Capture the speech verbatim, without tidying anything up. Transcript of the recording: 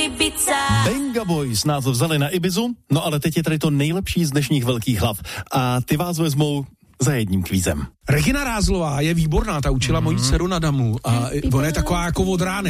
Ibiza. Benga Boys nás vzali na Ibizu, no ale teď je tady to nejlepší z dnešních velkých hlav. A ty vás vezmou za jedním kvízem. Regina Rázlová je výborná, ta učila mm. mojí dceru na damu a ona je taková jako od rány.